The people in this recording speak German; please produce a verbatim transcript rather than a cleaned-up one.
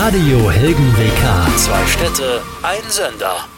Radio Helgen W K. Zwei Städte, ein Sender.